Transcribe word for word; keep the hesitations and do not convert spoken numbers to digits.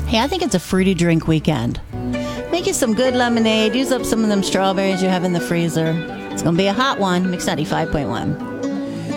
Hey, I think it's a fruity drink weekend. Make you some good lemonade. Use up some of them strawberries you have in the freezer. It's going to be a hot one. Mix ninety-five point one.